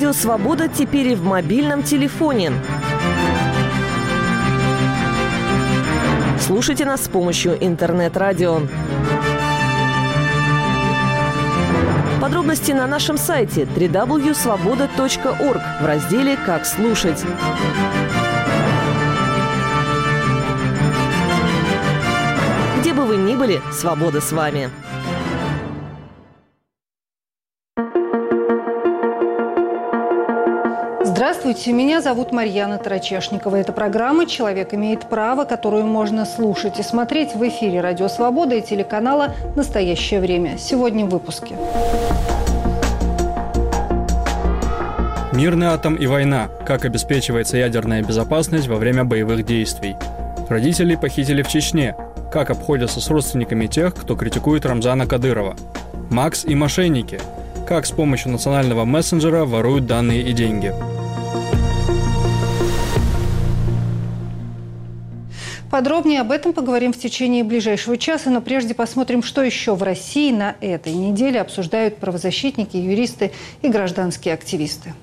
Радио «Свобода» теперь и в мобильном телефоне. Слушайте нас с помощью интернет-радио. Подробности на нашем сайте www.svoboda.org в разделе «Как слушать». Где бы вы ни были, свобода с вами. Здравствуйте, меня зовут Марьяна Тарачешникова. Это программа «Человек имеет право», которую можно слушать и смотреть в эфире «Радио Свобода» и телеканала «Настоящее время». Сегодня в выпуске. Мирный атом и война. Как обеспечивается ядерная безопасность во время боевых действий. Родителей похитили в Чечне. Как обходятся с родственниками тех, кто критикует Рамзана Кадырова. Макс и мошенники. Как с помощью национального мессенджера воруют данные и деньги. Подробнее об этом поговорим в течение ближайшего часа, но прежде посмотрим, что еще в России на этой неделе обсуждают правозащитники, юристы и гражданские активисты.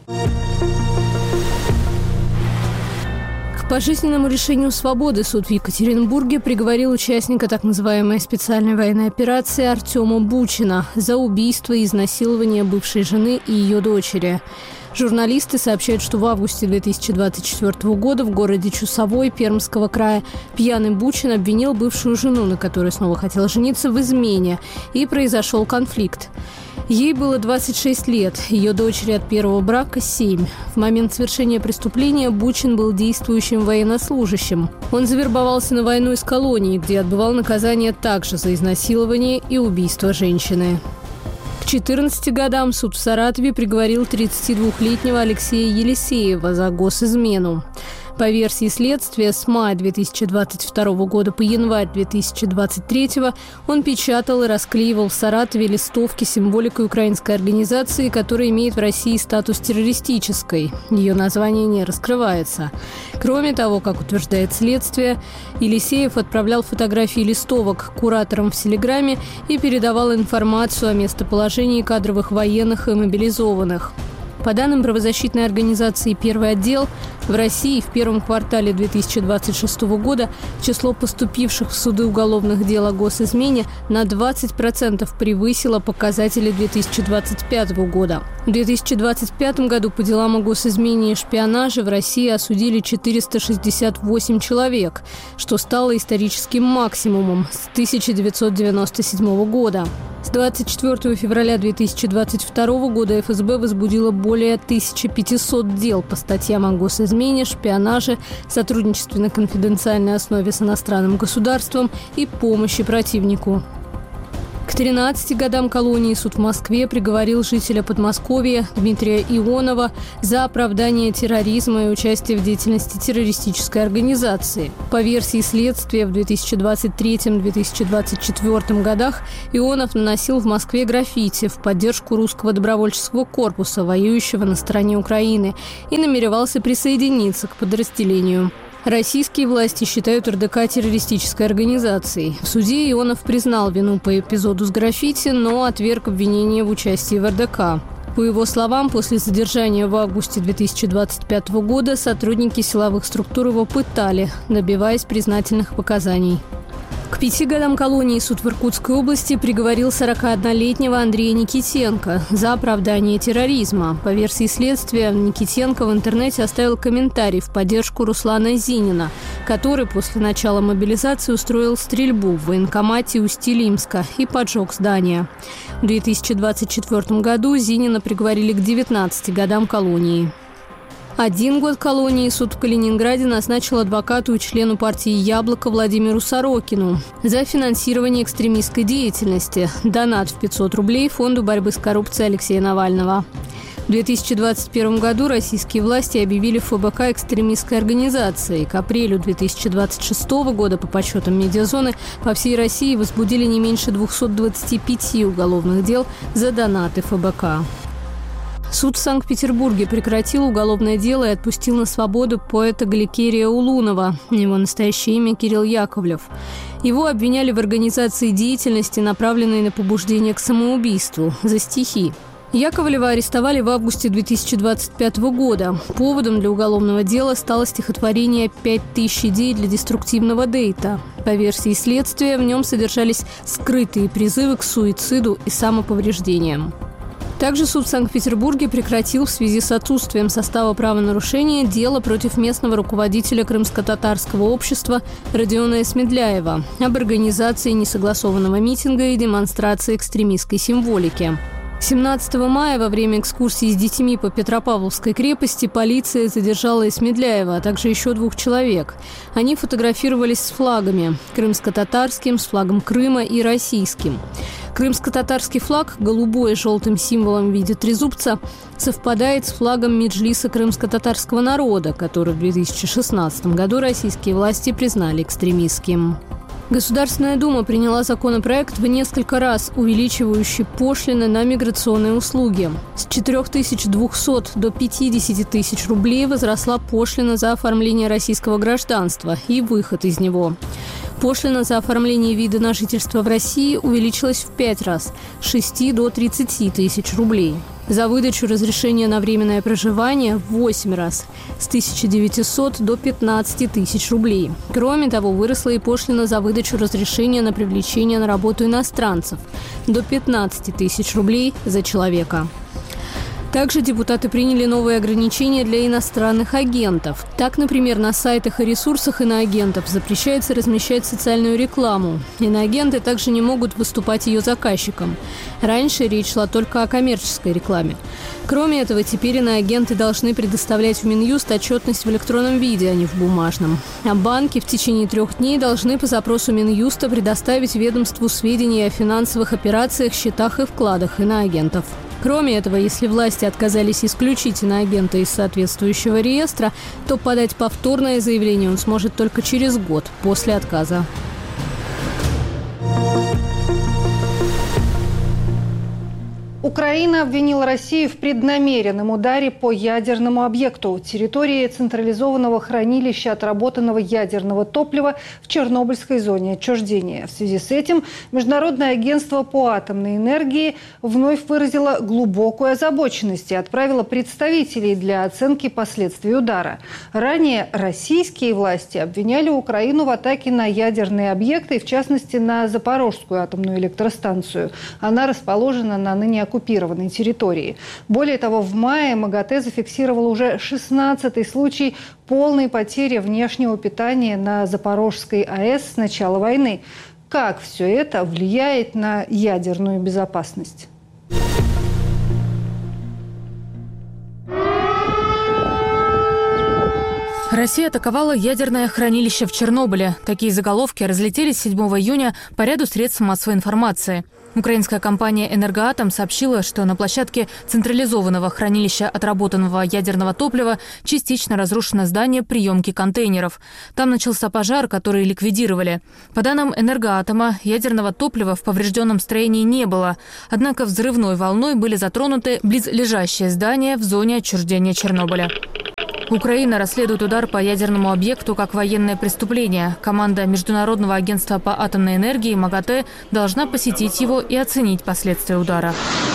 К пожизненному решению свободы суд в Екатеринбурге приговорил участника так называемой специальной военной операции Артема Бучина за убийство и изнасилование бывшей жены и ее дочери. Журналисты сообщают, что в августе 2024 года в городе Чусовой Пермского края пьяный Бучин обвинил бывшую жену, на которой снова хотел жениться, в измене, и произошел конфликт. Ей было 26 лет, ее дочери от первого брака 7. В момент совершения преступления Бучин был действующим военнослужащим. Он завербовался на войну из колонии, где отбывал наказание также за изнасилование и убийство женщины. К 14 годам суд в Саратове приговорил 32-летнего Алексея Елисеева за госизмену. По версии следствия, с мая 2022 года по январь 2023 он печатал и расклеивал в Саратове листовки с символикой украинской организации, которая имеет в России статус террористической. Ее название не раскрывается. Кроме того, как утверждает следствие, Елисеев отправлял фотографии листовок кураторам в Телеграме и передавал информацию о местоположении кадровых военных и мобилизованных. По данным правозащитной организации «Первый отдел», в России в первом квартале 2026 года число поступивших в суды уголовных дел о госизмене на 20% превысило показатели 2025 года. В 2025 году по делам о госизмене и шпионаже в России осудили 468 человек, что стало историческим максимумом с 1997 года. С 24 февраля 2022 года ФСБ возбудило более 1500 дел по статьям о госизмене, шпионаже, сотрудничестве на конфиденциальной основе с иностранным государством и помощи противнику. К 13 годам колонии суд в Москве приговорил жителя Подмосковья Дмитрия Ионова за оправдание терроризма и участие в деятельности террористической организации. По версии следствия, в 2023-2024 годах Ионов наносил в Москве граффити в поддержку русского добровольческого корпуса, воюющего на стороне Украины, и намеревался присоединиться к подразделению. Российские власти считают РДК террористической организацией. В суде Ионов признал вину по эпизоду с граффити, но отверг обвинение в участии в РДК. По его словам, после задержания в августе 2025 года сотрудники силовых структур его пытали, добиваясь признательных показаний. К 5 годам колонии суд в Иркутской области приговорил 41-летнего Андрея Никитенко за оправдание терроризма. По версии следствия, Никитенко в интернете оставил комментарий в поддержку Руслана Зинина, который после начала мобилизации устроил стрельбу в военкомате Усть-Илимска и поджег здание. В 2024 году Зинина приговорили к 19 годам колонии. 1 год колонии суд в Калининграде назначил адвокату и члену партии «Яблоко» Владимиру Сорокину за финансирование экстремистской деятельности, донат в 500 рублей Фонду борьбы с коррупцией Алексея Навального. В 2021 году российские власти объявили ФБК экстремистской организацией. К апрелю 2026 года, по подсчетам «Медиазоны», по всей России возбудили не меньше 225 уголовных дел за донаты ФБК. Суд в Санкт-Петербурге прекратил уголовное дело и отпустил на свободу поэта Гликерия Улунова. Его настоящее имя Кирилл Яковлев. Его обвиняли в организации деятельности, направленной на побуждение к самоубийству, за стихи. Яковлева арестовали в августе 2025 года. Поводом для уголовного дела стало стихотворение «5000 идей для деструктивного дейта». По версии следствия, в нем содержались скрытые призывы к суициду и самоповреждениям. Также суд в Санкт-Петербурге прекратил в связи с отсутствием состава правонарушения дело против местного руководителя крымско-татарского общества Родиона Эсмедляева об организации несогласованного митинга и демонстрации экстремистской символики. 17 мая во время экскурсии с детьми по Петропавловской крепости полиция задержала Эсмедляева, а также еще 2 человек. Они фотографировались с флагами – крымско-татарским, с флагом Крыма и российским. Крымско-татарский флаг, голубой с желтым символом в виде трезубца, совпадает с флагом Меджлиса крымско-татарского народа, который в 2016 году российские власти признали экстремистским. Государственная Дума приняла законопроект в несколько раз увеличивающий пошлины на миграционные услуги. С 4200 до 50 тысяч рублей возросла пошлина за оформление российского гражданства и выход из него. Пошлина за оформление вида на жительство в России увеличилась в 5 раз – с 6 до 30 тысяч рублей. За выдачу разрешения на временное проживание в 8 раз – с 1900 до 15 тысяч рублей. Кроме того, выросла и пошлина за выдачу разрешения на привлечение на работу иностранцев – до 15 тысяч рублей за человека. Также депутаты приняли новые ограничения для иностранных агентов. Так, например, на сайтах и ресурсах иноагентов запрещается размещать социальную рекламу. Иноагенты также не могут выступать ее заказчиком. Раньше речь шла только о коммерческой рекламе. Кроме этого, теперь иноагенты должны предоставлять в Минюст отчетность в электронном виде, а не в бумажном. А банки в течение 3 дней должны по запросу Минюста предоставить ведомству сведения о финансовых операциях, счетах и вкладах иноагентов. Кроме этого, если власти отказались исключить иноагента из соответствующего реестра, то подать повторное заявление он сможет только через год после отказа. Украина обвинила Россию в преднамеренном ударе по ядерному объекту – территории централизованного хранилища отработанного ядерного топлива в Чернобыльской зоне отчуждения. В связи с этим Международное агентство по атомной энергии вновь выразило глубокую озабоченность и отправило представителей для оценки последствий удара. Ранее российские власти обвиняли Украину в атаке на ядерные объекты, в частности на Запорожскую атомную электростанцию. Она расположена на ныне оккупированной территории. Более того, в мае МАГАТЭ зафиксировал уже 16-й случай полной потери внешнего питания на Запорожской АЭС с начала войны. Как все это влияет на ядерную безопасность? Россия атаковала ядерное хранилище в Чернобыле. Такие заголовки разлетелись 7 июня по ряду средств массовой информации. Украинская компания «Энергоатом» сообщила, что на площадке централизованного хранилища отработанного ядерного топлива частично разрушено здание приемки контейнеров. Там начался пожар, который ликвидировали. По данным «Энергоатома», ядерного топлива в поврежденном строении не было. Однако взрывной волной были затронуты близлежащие здания в зоне отчуждения Чернобыля. Украина расследует удар по ядерному объекту как военное преступление. Команда Международного агентства по атомной энергии МАГАТЭ должна посетить его и оценить последствия удара.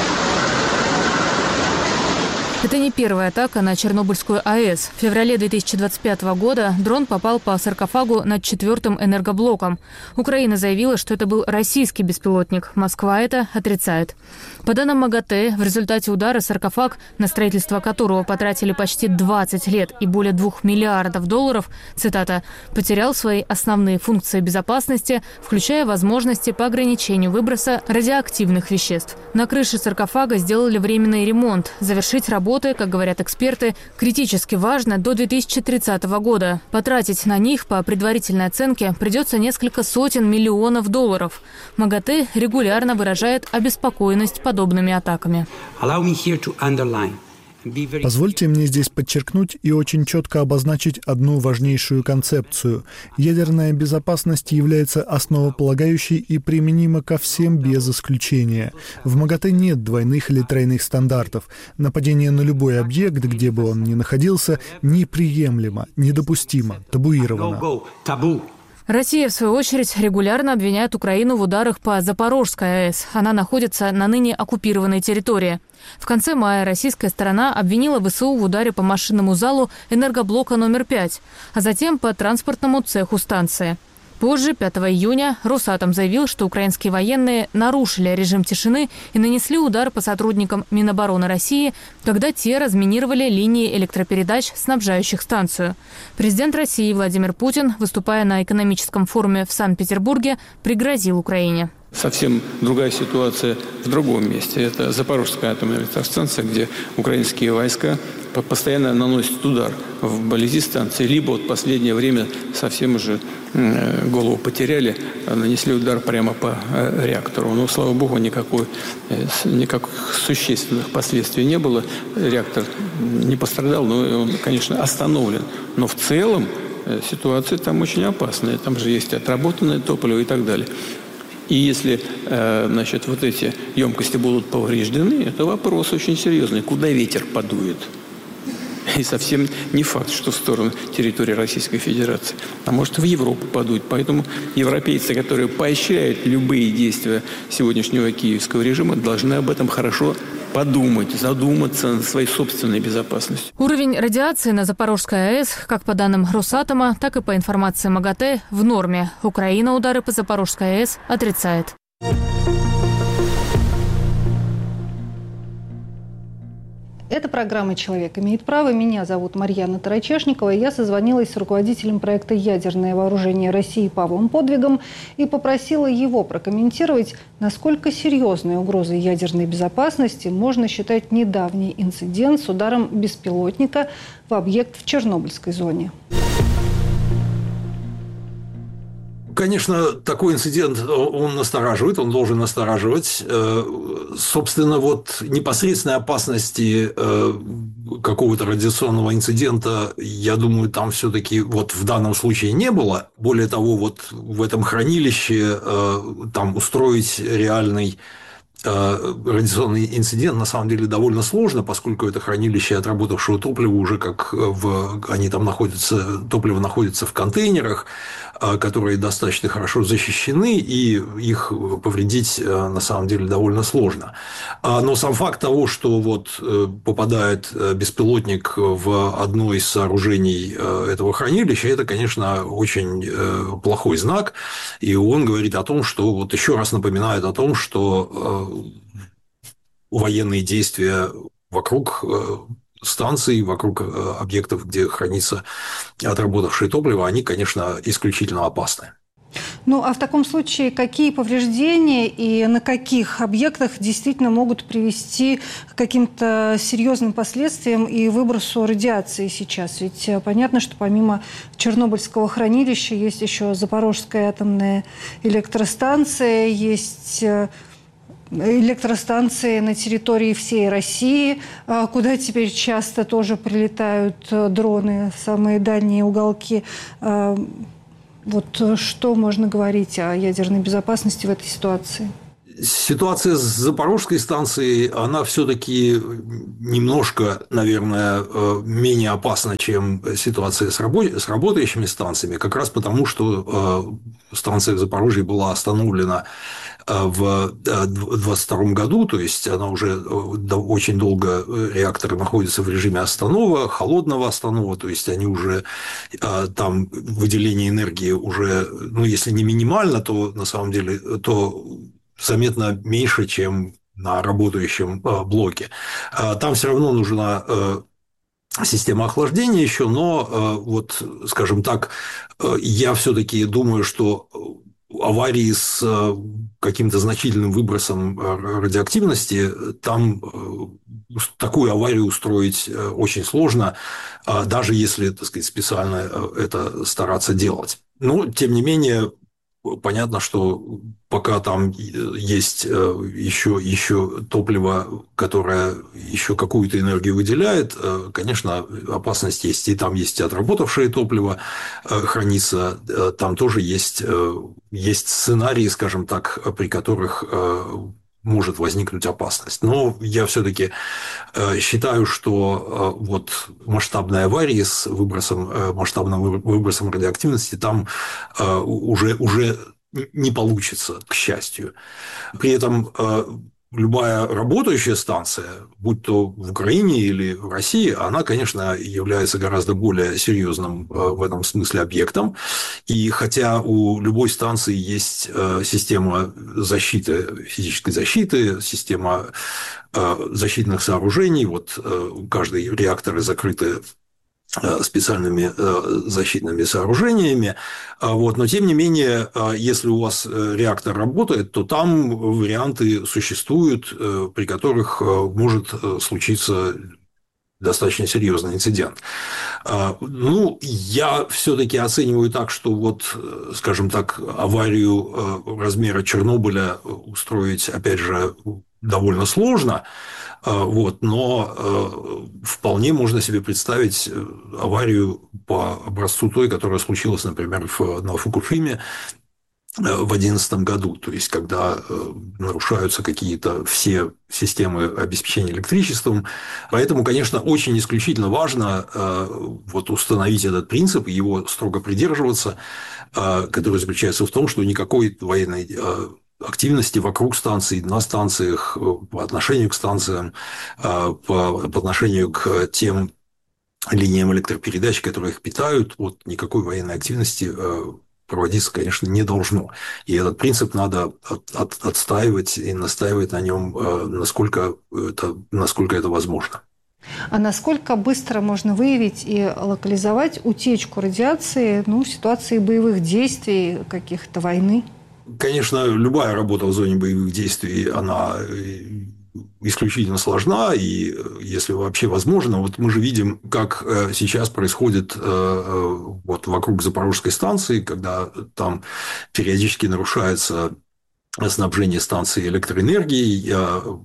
Это не первая атака на Чернобыльскую АЭС. В феврале 2025 года дрон попал по саркофагу над 4-м энергоблоком. Украина заявила, что это был российский беспилотник. Москва это отрицает. По данным МАГАТЭ, в результате удара саркофаг, на строительство которого потратили почти 20 лет и более $2 миллиардов, цитата, «потерял свои основные функции безопасности, включая возможности по ограничению выброса радиоактивных веществ». На крыше саркофага сделали временный ремонт. Завершить работы, как говорят эксперты, критически важно до 2030 года. Потратить на них, по предварительной оценке, придется несколько сотен миллионов долларов. МАГАТЭ регулярно выражает обеспокоенность подобными атаками. Позвольте мне здесь подчеркнуть и очень четко обозначить одну важнейшую концепцию. Ядерная безопасность является основополагающей и применима ко всем без исключения. В МАГАТЭ нет двойных или тройных стандартов. Нападение на любой объект, где бы он ни находился, неприемлемо, недопустимо, табуировано. Россия, в свою очередь, регулярно обвиняет Украину в ударах по Запорожской АЭС. Она находится на ныне оккупированной территории. В конце мая российская сторона обвинила ВСУ в ударе по машинному залу энергоблока номер 5, а затем по транспортному цеху станции. Позже, 5 июня, Росатом заявил, что украинские военные нарушили режим тишины и нанесли удар по сотрудникам Минобороны России, когда те разминировали линии электропередач, снабжающих станцию. Президент России Владимир Путин, выступая на экономическом форуме в Санкт-Петербурге, пригрозил Украине. Совсем другая ситуация в другом месте. Это Запорожская атомная электростанция, где украинские войска постоянно наносят удар вблизи станции. Либо вот в последнее время совсем уже голову потеряли, нанесли удар прямо по реактору. Но, слава богу, никаких существенных последствий не было. Реактор не пострадал, но он, конечно, остановлен. Но в целом ситуация там очень опасная. Там же есть отработанное топливо и так далее. И если, вот эти емкости будут повреждены, это вопрос очень серьезный. Куда ветер подует? И совсем не факт, что в сторону территории Российской Федерации. А может, в Европу подует. Поэтому европейцы, которые поощряют любые действия сегодняшнего киевского режима, должны об этом хорошо подумать, задуматься над своей собственной безопасностью. Уровень радиации на Запорожской АЭС, как по данным Росатома, так и по информации МАГАТЭ, в норме. Украина удары по Запорожской АЭС отрицает. Это программа «Человек имеет право». Меня зовут Марьяна Тарачешникова. Я созвонилась с руководителем проекта «Ядерное вооружение России» Павлом Подвигом и попросила его прокомментировать, насколько серьезной угрозой ядерной безопасности можно считать недавний инцидент с ударом беспилотника в объект в Чернобыльской зоне. Конечно, такой инцидент, он настораживает, он должен настораживать. Собственно, непосредственной опасности какого-то радиационного инцидента, я думаю, там все-таки в данном случае не было. Более того, в этом хранилище там устроить реальный радиационный инцидент на самом деле довольно сложно, поскольку это хранилище отработавшего топлива уже они там находятся, топливо находится в контейнерах, которые достаточно хорошо защищены, и их повредить на самом деле довольно сложно. Но сам факт того, что попадает беспилотник в одно из сооружений этого хранилища, это, конечно, очень плохой знак, и он говорит о том, что еще раз напоминает о том, что военные действия вокруг станций, вокруг объектов, где хранится отработавшее топливо, они, конечно, исключительно опасны. А в таком случае какие повреждения и на каких объектах действительно могут привести к каким-то серьезным последствиям и выбросу радиации сейчас? Ведь понятно, что помимо Чернобыльского хранилища есть еще Запорожская атомная электростанция, есть электростанции на территории всей России, куда теперь часто тоже прилетают дроны в самые дальние уголки. Что можно говорить о ядерной безопасности в этой ситуации? Ситуация с Запорожской станцией, она все-таки немножко, наверное, менее опасна, чем ситуация с работающими станциями, как раз потому, что станция в Запорожье была остановлена в 2022 году, то есть она уже очень долго, реактор находится в режиме останова, холодного останова, то есть они уже там выделение энергии уже, если не минимально, то на самом деле то заметно меньше, чем на работающем блоке. Там все равно нужна система охлаждения еще, но скажем так, я все-таки думаю, что аварии с каким-то значительным выбросом радиоактивности, там такую аварию устроить очень сложно, даже если, так сказать, специально это стараться делать. Но, тем не менее, понятно, что пока там есть еще топливо, которое еще какую-то энергию выделяет, конечно, опасность есть. И там есть отработавшее топливо, хранится, там тоже есть сценарии, скажем так, при которых может возникнуть опасность. Но я все-таки считаю, что вот масштабные аварии с масштабным выбросом радиоактивности там уже не получится, к счастью. При этом любая работающая станция, будь то в Украине или в России, она, конечно, является гораздо более серьезным в этом смысле объектом. И хотя у любой станции есть система защиты, физической защиты, система защитных сооружений, вот каждый реактор закрыты специальными защитными сооружениями. Вот. Но, тем не менее, если у вас реактор работает, то там варианты существуют, при которых может случиться достаточно серьезный инцидент. Ну, я все-таки оцениваю так, что вот, скажем так, аварию размера Чернобыля устроить, опять же, довольно сложно. Вот, но вполне можно себе представить аварию по образцу той, которая случилась, например, на Фукушиме в 2011 году, то есть когда нарушаются какие-то все системы обеспечения электричеством. Поэтому, конечно, очень исключительно важно вот установить этот принцип и его строго придерживаться, который заключается в том, что никакой военной активности вокруг станций, на станциях, по отношению к станциям, по отношению к тем линиям электропередач, которые их питают, вот никакой военной активности проводиться, конечно, не должно. И этот принцип надо отстаивать и настаивать на нем, насколько это возможно. А насколько быстро можно выявить и локализовать утечку радиации в ситуации боевых действий, каких-то войны? Конечно, любая работа в зоне боевых действий, она исключительно сложна, и если вообще возможно, вот мы же видим, как сейчас происходит вот вокруг Запорожской станции, когда там периодически нарушается снабжение станции электроэнергией,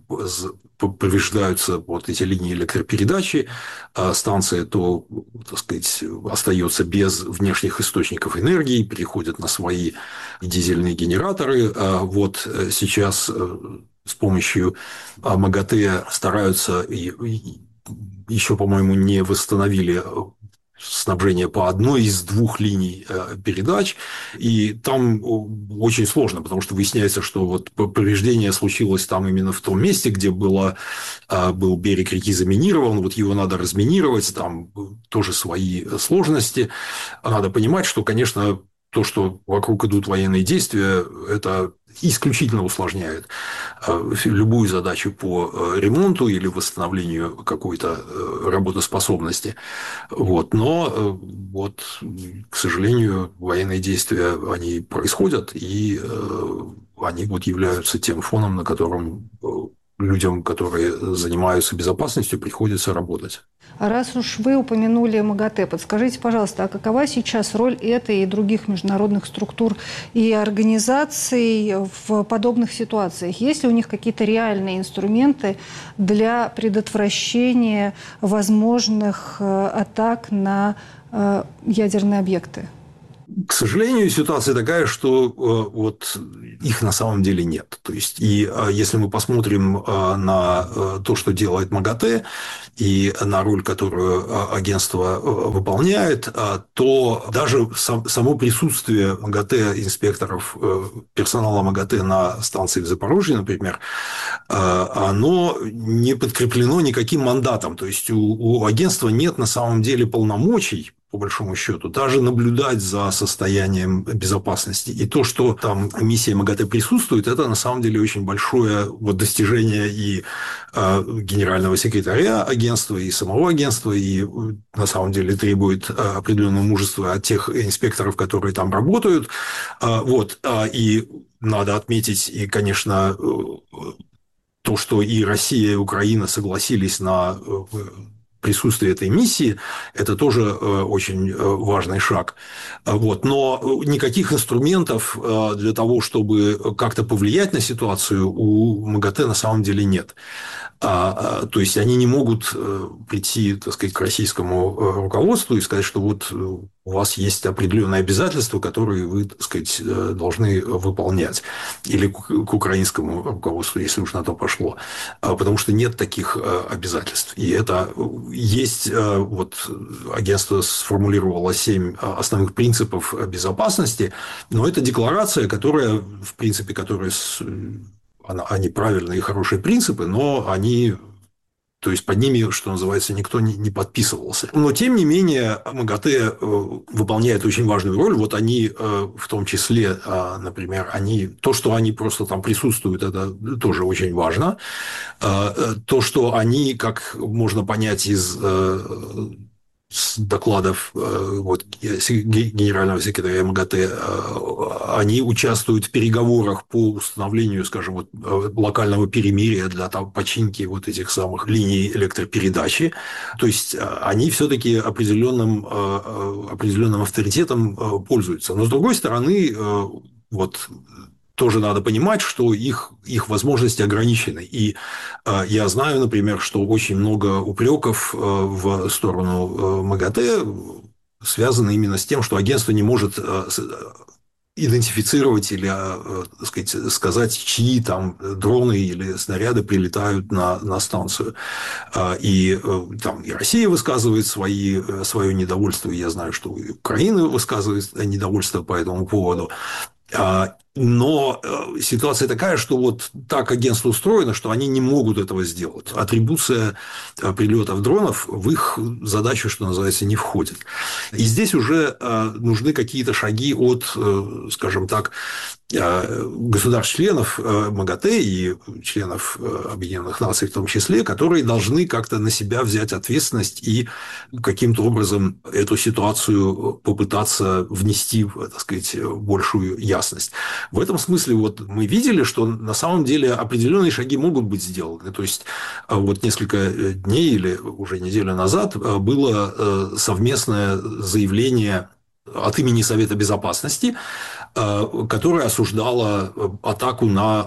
повреждаются вот эти линии электропередачи, станция то, так сказать, остается без внешних источников энергии, переходит на свои дизельные генераторы. Вот сейчас с помощью МАГАТЭ стараются, и еще, по-моему, не восстановили снабжение по одной из двух линий передач, и там очень сложно, потому что выясняется, что вот повреждение случилось там именно в том месте, где был берег реки заминирован, вот его надо разминировать, там тоже свои сложности. Надо понимать, что, конечно, то, что вокруг идут военные действия, это исключительно усложняет любую задачу по ремонту или восстановлению какой-то работоспособности. Вот. Но, вот, к сожалению, военные действия, они происходят, и они вот являются тем фоном, на котором людям, которые занимаются безопасностью, приходится работать. Раз уж вы упомянули МАГАТЭ, подскажите, пожалуйста, а какова сейчас роль этой и других международных структур и организаций в подобных ситуациях? Есть ли у них какие-то реальные инструменты для предотвращения возможных атак на ядерные объекты? К сожалению, ситуация такая, что вот их на самом деле нет. То есть, и если мы посмотрим на то, что делает МАГАТЭ, и на роль, которую агентство выполняет, то даже само присутствие МАГАТЭ, инспекторов, персонала МАГАТЭ на станции в Запорожье, например, оно не подкреплено никаким мандатом. То есть, у агентства нет на самом деле полномочий, по большому счету, даже наблюдать за состоянием безопасности. И то, что там миссия МАГАТЭ присутствует, это на самом деле очень большое вот достижение и генерального секретаря агентства, и самого агентства, и на самом деле требует определенного мужества от тех инспекторов, которые там работают. Вот. И надо отметить, и, конечно, то, что и Россия, и Украина согласились на присутствие этой миссии, это тоже очень важный шаг. Вот. Но никаких инструментов для того, чтобы как-то повлиять на ситуацию, у МАГАТЭ на самом деле нет. То есть, они не могут прийти, так сказать, к российскому руководству и сказать, что вот у вас есть определенные обязательства, которые вы, так сказать, должны выполнять. Или к украинскому руководству, если уж на то пошло. Потому что нет таких обязательств. И это есть... Вот агентство сформулировало 7 основных принципов безопасности, но это декларация, которая, в принципе, они правильные и хорошие принципы, но они... То есть, под ними, что называется, никто не подписывался. Но, тем не менее, МАГАТЭ выполняет очень важную роль. Вот они, в том числе, например, то, что они просто там присутствуют, это тоже очень важно. То, что они, как можно понять из докладов генерального секретаря МАГАТЭ, они участвуют в переговорах по установлению, скажем, локального перемирия для починки этих самых линий электропередачи. То есть, они все-таки определенным авторитетом пользуются. Но, с другой стороны, тоже надо понимать, что их возможности ограничены. И я знаю, например, что очень много упреков в сторону МАГАТЭ связано именно с тем, что агентство не может идентифицировать или, так сказать, чьи там дроны или снаряды прилетают на станцию. И там и Россия высказывает свое недовольство. Я знаю, что и Украина высказывает недовольство по этому поводу. Но ситуация такая, что так агентство устроено, что они не могут этого сделать. Атрибуция прилетов дронов в их задачу, что называется, не входит. И здесь уже нужны какие-то шаги от, скажем так, государств-членов МАГАТЭ и членов Объединенных Наций в том числе, которые должны как-то на себя взять ответственность и каким-то образом эту ситуацию попытаться внести, так сказать, большую ясность. В этом смысле мы видели, что на самом деле определенные шаги могут быть сделаны. То есть, несколько дней или уже неделю назад было совместное заявление от имени Совета Безопасности, которая осуждала атаку на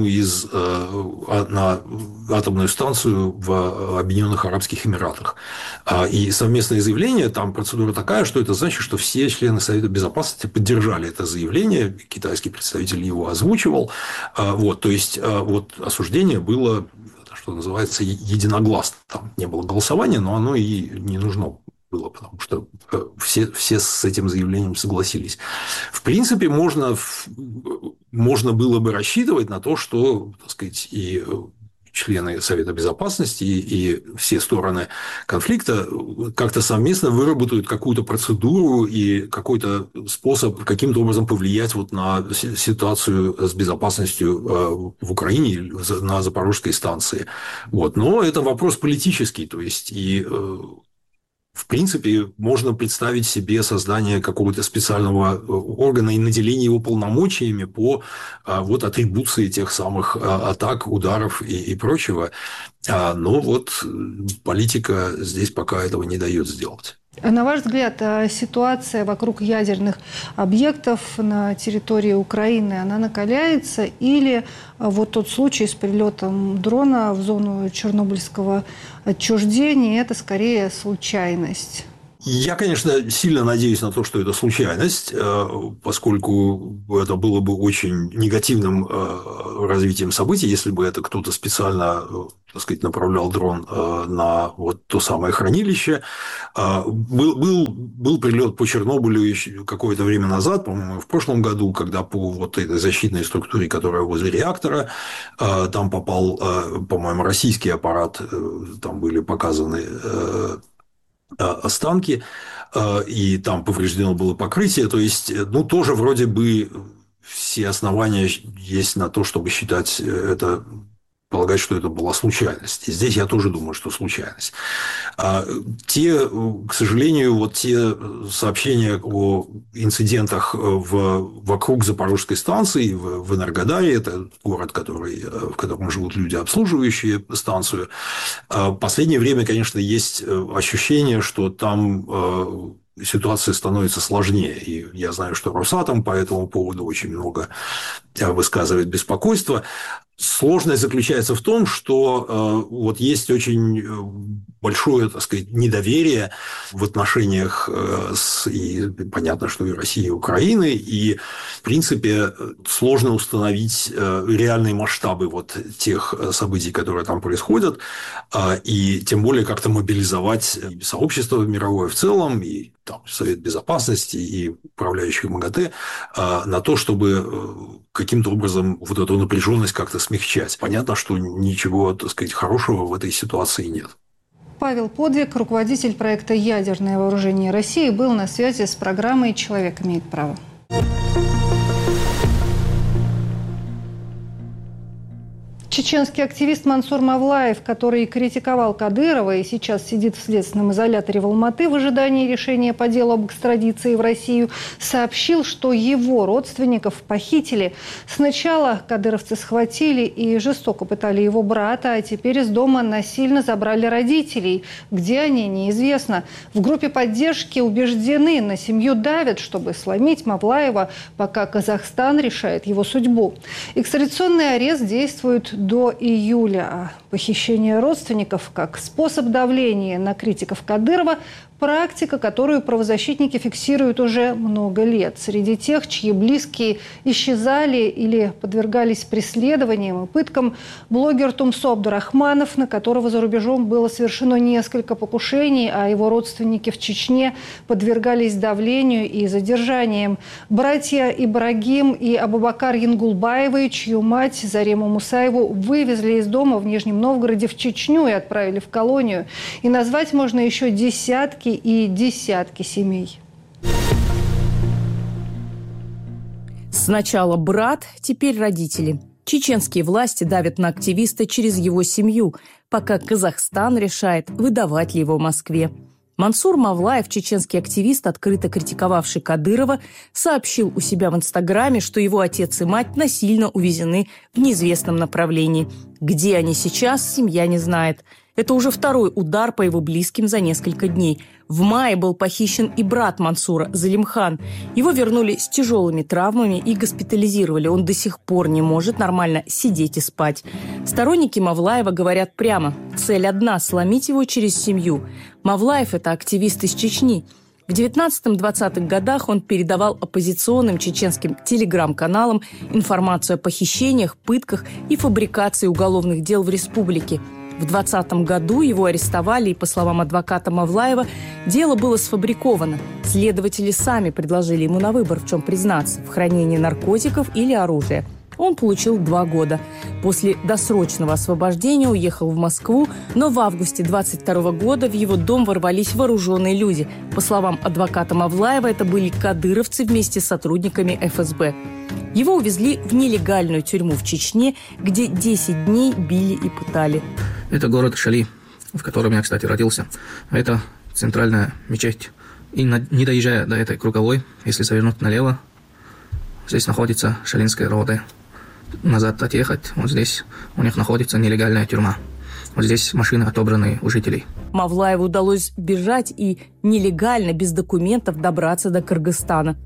на атомную станцию в Объединенных Арабских Эмиратах. И совместное заявление, там процедура такая, что это значит, что все члены Совета Безопасности поддержали это заявление, китайский представитель его озвучивал. То есть, осуждение было, что называется, единогласно. Там не было голосования, но оно и не нужно было, потому что все с этим заявлением согласились. В принципе, можно было бы рассчитывать на то, что, так сказать, и члены Совета Безопасности и все стороны конфликта как-то совместно выработают какую-то процедуру и какой-то способ каким-то образом повлиять на ситуацию с безопасностью в Украине, на Запорожской станции. Но это вопрос политический, то есть и в принципе, можно представить себе создание какого-то специального органа и наделение его полномочиями по атрибуции тех самых атак, ударов и прочего. Но политика здесь пока этого не дает сделать. На ваш взгляд, ситуация вокруг ядерных объектов на территории Украины, она накаляется? Или тот случай с прилетом дрона в зону Чернобыльского отчуждения – это скорее случайность? Я, конечно, сильно надеюсь на то, что это случайность, поскольку это было бы очень негативным развитием событий, если бы это кто-то специально, так сказать, направлял дрон на то самое хранилище. Был прилет по Чернобылю еще какое-то время назад, по-моему, в прошлом году, когда по этой защитной структуре, которая возле реактора, там попал, по-моему, российский аппарат, там были показаны останки, и там повреждено было покрытие. То есть, тоже вроде бы все основания есть на то, чтобы считать это, полагать, что это была случайность. И здесь я тоже думаю, что случайность. К сожалению, те сообщения о инцидентах вокруг Запорожской станции, в Энергодаре, это город, в котором живут люди, обслуживающие станцию, в последнее время, конечно, есть ощущение, что там ситуация становится сложнее. И я знаю, что Росатом по этому поводу очень много высказывает беспокойство. Сложность заключается в том, что есть очень большое, так сказать, недоверие в отношениях и понятно, что и России, и Украины, и, в принципе, сложно установить реальные масштабы вот тех событий, которые там происходят, и тем более как-то мобилизовать сообщество мировое в целом, и там, Совет Безопасности, и управляющих МАГАТЭ на то, чтобы каким-то образом вот эту напряженность как-то смягчать. Понятно, что ничего, так сказать, хорошего в этой ситуации нет. Павел Подвиг, руководитель проекта «Ядерное вооружение России», был на связи с программой «Человек имеет право». Чеченский активист Мансур Мавлаев, который критиковал Кадырова и сейчас сидит в следственном изоляторе в Алматы в ожидании решения по делу об экстрадиции в Россию, сообщил, что его родственников похитили. Сначала кадыровцы схватили и жестоко пытали его брата, а теперь из дома насильно забрали родителей. Где они, неизвестно. В группе поддержки убеждены, на семью давят, чтобы сломить Мавлаева, пока Казахстан решает его судьбу. Экстрадиционный арест действует до июля, а похищение родственников как способ давления на критиков Кадырова – практика, которую правозащитники фиксируют уже много лет. Среди тех, чьи близкие исчезали или подвергались преследованиям и пыткам, блогер Тумсо Абдурахманов, на которого за рубежом было совершено несколько покушений, а его родственники в Чечне подвергались давлению и задержаниям. Братья Ибрагим и Абубакар Янгулбаевы, чью мать Зарему Мусаеву вывезли из дома в Нижнем Новгороде в Чечню и отправили в колонию. И назвать можно еще десятки и десятки семей. Сначала брат, теперь родители. Чеченские власти давят на активиста через его семью, пока Казахстан решает, выдавать ли его Москве. Мансур Мавлаев, чеченский активист, открыто критиковавший Кадырова, сообщил у себя в Инстаграме, что его отец и мать насильно увезены в неизвестном направлении. Где они сейчас, семья не знает. Это уже второй удар по его близким за несколько дней. В мае был похищен и брат Мансура, Залимхан. Его вернули с тяжелыми травмами и госпитализировали. Он до сих пор не может нормально сидеть и спать. Сторонники Мавлаева говорят прямо. Цель одна – сломить его через семью. Мавлаев – это активист из Чечни. В 19-20-х годах он передавал оппозиционным чеченским телеграм-каналам информацию о похищениях, пытках и фабрикации уголовных дел в республике. В 2020 году его арестовали, и, по словам адвоката Мавлаева, дело было сфабриковано. Следователи сами предложили ему на выбор, в чем признаться – в хранении наркотиков или оружия. Он получил 2 года. После досрочного освобождения уехал в Москву, но в августе 22 года в его дом ворвались вооруженные люди. По словам адвоката Мавлаева, это были кадыровцы вместе с сотрудниками ФСБ. Его увезли в нелегальную тюрьму в Чечне, где 10 дней били и пытали. Это город Шали, в котором я, кстати, родился. Это центральная мечеть. И не доезжая до этой круговой, если завернуть налево, здесь находится Шалинская рода. Назад отъехать, вот здесь у них находится нелегальная тюрьма. Вот здесь машины отобраны у жителей. Мавлаеву удалось бежать и нелегально, без документов, добраться до Кыргызстана.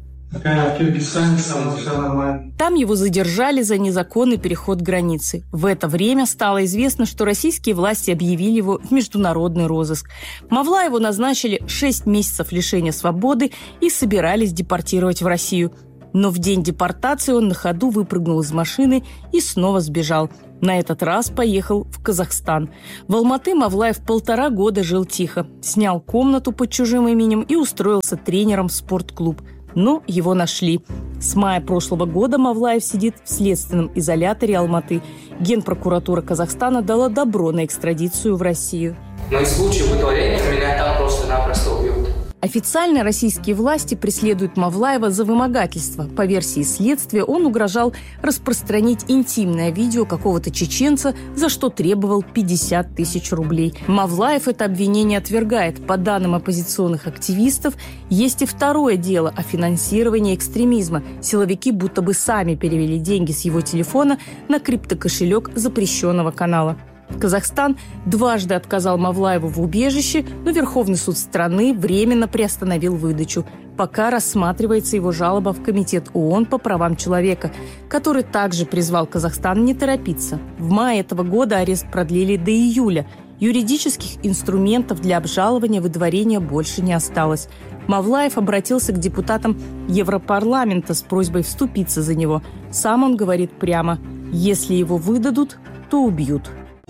Там его задержали за незаконный переход границы. В это время стало известно, что российские власти объявили его в международный розыск. Мавлаеву назначили 6 месяцев лишения свободы и собирались депортировать в Россию. Но в день депортации он на ходу выпрыгнул из машины и снова сбежал. На этот раз поехал в Казахстан. В Алматы Мавлаев 1,5 года жил тихо. Снял комнату под чужим именем и устроился тренером в спортклуб. Но его нашли. С мая прошлого года Мавлаев сидит в следственном изоляторе Алматы. Генпрокуратура Казахстана дала добро на экстрадицию в Россию. Но из случая вытворения меня там просто-напросто убьют. Официально российские власти преследуют Мавлаева за вымогательство. По версии следствия, он угрожал распространить интимное видео какого-то чеченца, за что требовал 50 тысяч рублей. Мавлаев это обвинение отвергает. По данным оппозиционных активистов, есть и второе дело о финансировании экстремизма. Силовики будто бы сами перевели деньги с его телефона на криптокошелек запрещенного канала. Казахстан дважды отказал Мавлаеву в убежище, но Верховный суд страны временно приостановил выдачу. Пока рассматривается его жалоба в Комитет ООН по правам человека, который также призвал Казахстан не торопиться. В мае этого года арест продлили до июля. Юридических инструментов для обжалования выдворения больше не осталось. Мавлаев обратился к депутатам Европарламента с просьбой вступиться за него. Сам он говорит прямо: если его выдадут, то убьют.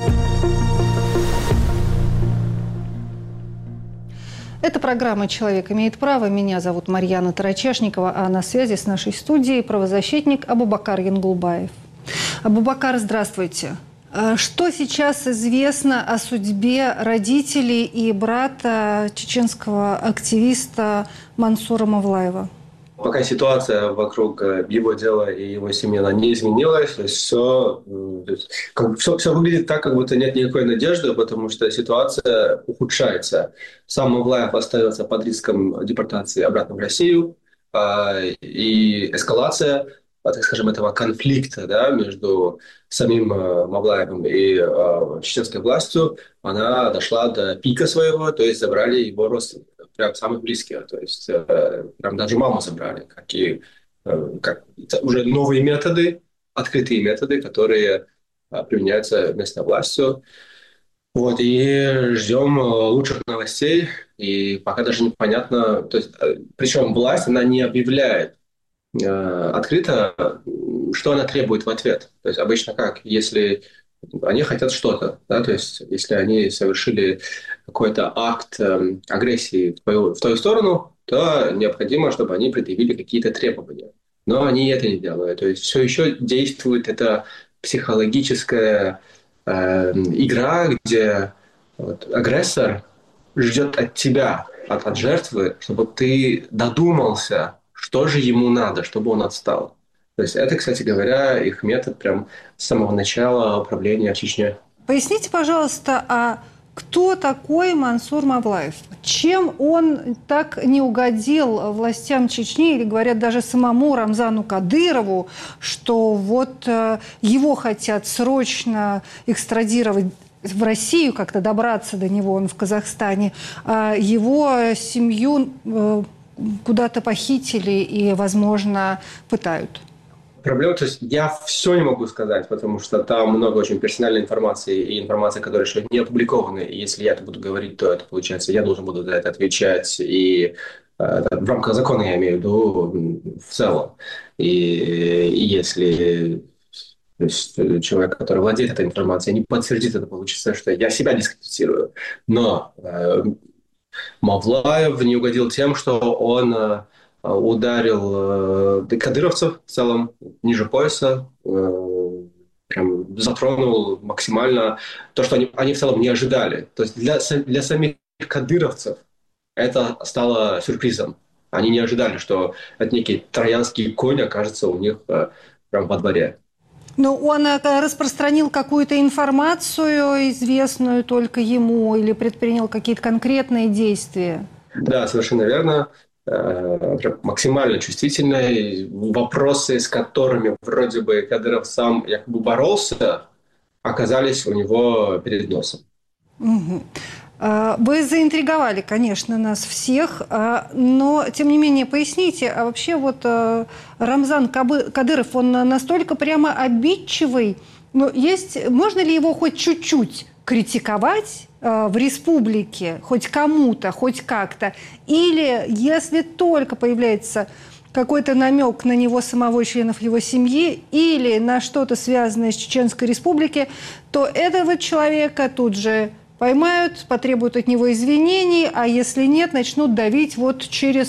Это программа «Человек имеет право». Меня зовут Марьяна Тарачешникова, а на связи с нашей студией правозащитник Абубакар Янгулбаев. Абубакар, здравствуйте. Что сейчас известно о судьбе родителей и брата чеченского активиста Мансура Мавлаева? Пока ситуация вокруг его дела и его семьи она не изменилась, то есть все выглядит так, как будто нет никакой надежды, потому что ситуация ухудшается. Сам Мавлаев остается под риском депортации обратно в Россию, и эскалация, так скажем, этого конфликта, между самим Мавлаевым и чеченской властью, она дошла до пика своего, то есть забрали его родственников, прям самых близких, то есть прям даже маму забрали, уже новые методы, открытые методы, которые применяются местной властью. И ждем лучших новостей, и пока даже непонятно, то есть, причем власть, она не объявляет открыто, что она требует в ответ. То есть обычно как? Если они хотят что-то, то есть если они совершили какой-то акт агрессии в твою сторону, то необходимо, чтобы они предъявили какие-то требования. Но они это не делают. То есть все еще действует эта психологическая игра, где агрессор ждет от тебя, от жертвы, чтобы ты додумался, что же ему надо, чтобы он отстал. То есть это, кстати говоря, их метод прям с самого начала управления в Чечне. Поясните, пожалуйста, а кто такой Мансур Мавлаев? Чем он так не угодил властям Чечни, или, говорят, даже самому Рамзану Кадырову, что его хотят срочно экстрадировать в Россию, как-то добраться до него, он в Казахстане, а его семью куда-то похитили и, возможно, пытают? Проблема, то есть я все не могу сказать, потому что там много очень персональной информации и информации, которая еще не опубликована. И если я это буду говорить, то это получается, я должен буду за это отвечать. И в рамках закона я имею в виду в целом. И если человек, который владеет этой информацией, не подтвердит это, получится, что я себя дискредитирую. Но Мавлаев не угодил тем, что он ударил кадыровцев в целом ниже пояса, прям затронул максимально то, что они в целом не ожидали. То есть для самих кадыровцев это стало сюрпризом. Они не ожидали, что это некий троянский конь окажется у них прям во дворе. Но он распространил какую-то информацию, известную только ему, или предпринял какие-то конкретные действия? Да, совершенно верно. Максимально чувствительные вопросы, с которыми вроде бы Кадыров сам якобы боролся, оказались у него перед носом. Угу. Вы заинтриговали, конечно, нас всех, но, тем не менее, поясните, а вообще Рамзан Кадыров, он настолько прямо обидчивый, можно ли его хоть чуть-чуть критиковать в республике, хоть кому-то, хоть как-то, или если только появляется какой-то намек на него самого, членов его семьи, или на что-то связанное с Чеченской Республикой, то этого человека тут же поймают, потребуют от него извинений, а если нет, начнут давить через